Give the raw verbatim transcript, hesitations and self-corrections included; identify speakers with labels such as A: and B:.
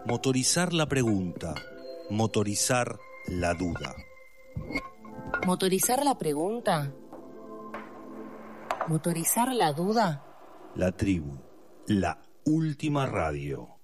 A: Motorizar la pregunta, motorizar la duda.
B: Motorizar la pregunta, motorizar la duda.
A: La tribu, la última radio.